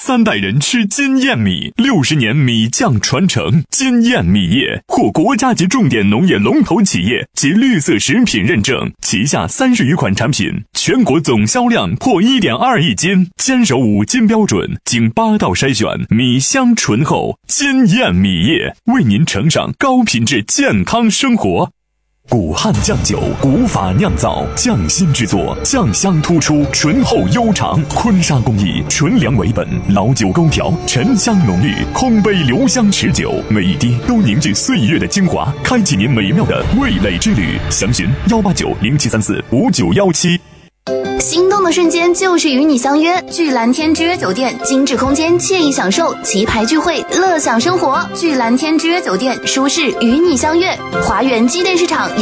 3代人吃金燕米，60年米酱传承。金燕米业获国家级重点农业龙头企业及绿色食品认证，旗下30余款产品，全国总销量破1.2亿斤，坚守5金标准，经8道筛选，米香醇厚。金燕米业为您呈上高品质健康生活。古汉酱酒，古法酿造，匠心制作，酱香突出，醇厚悠长。坤沙工艺，纯粮为本，老酒勾调，沉香浓郁，空杯留香持久，每一滴都凝聚岁月的精华，开启您美妙的味蕾之旅。详询18907345917。 心动的瞬间就是与你相约，聚蓝天之约酒店，精致空间，惬意享受，棋牌聚会，乐享生活。聚蓝天之约酒店，舒适与你相约。华源机电市场